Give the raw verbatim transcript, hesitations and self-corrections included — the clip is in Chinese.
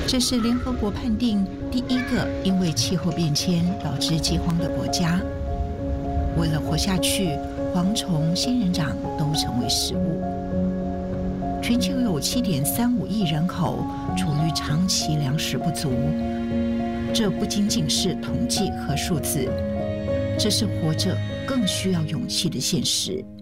这是联合国判定第一个因为气候变迁导致饥荒的国家。为了活下去，蝗虫、仙人掌都成为食物。全球有 七点三五亿人口处于长期粮食不足，这不仅仅是统计和数字，这是活着更需要勇气的现实。